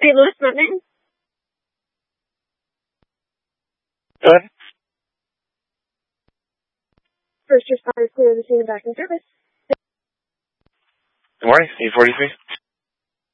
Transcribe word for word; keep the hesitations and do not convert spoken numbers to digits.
Saint Louis Mountain. Go ahead. First responders clear the scene and back in service. Good morning, eight forty-three.